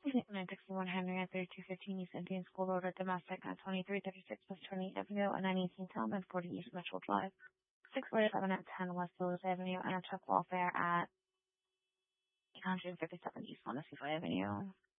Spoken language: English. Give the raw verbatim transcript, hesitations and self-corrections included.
nine sixty-one Henry at thirty-two fifteen East Indian School Road at Domestic at twenty-three thirty-six West twenty-eighth Avenue and nine eighteen Talman forty East Mitchell Drive. six forty-seven at ten West Lewis Avenue and a truck welfare at eight fifty-seven East Montecito Avenue.